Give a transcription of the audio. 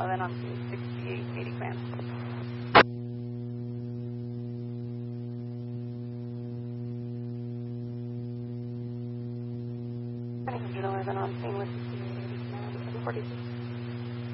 11 on 6880 command. 111 on scene with 6880 command. 46.